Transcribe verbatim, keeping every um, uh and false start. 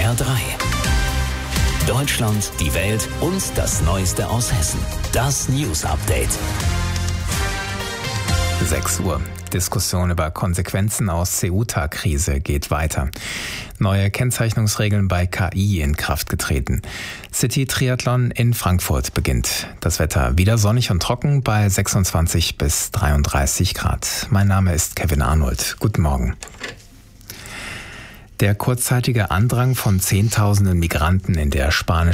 R drei. Deutschland, die Welt und das Neueste aus Hessen. Das News Update. sechs Uhr. Diskussion über Konsequenzen aus Ceuta-Krise geht weiter. Neue Kennzeichnungsregeln bei K I in Kraft getreten. City-Triathlon in Frankfurt beginnt. Das Wetter wieder sonnig und trocken bei sechsundzwanzig bis dreiunddreißig Grad. Mein Name ist Kevin Arnold. Guten Morgen. Der kurzzeitige Andrang von Zehntausenden Migranten in der spanischen